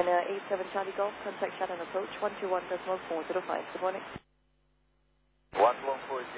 China 87 Charlie Golf, contact Shannon approach 121.405. Good morning. 114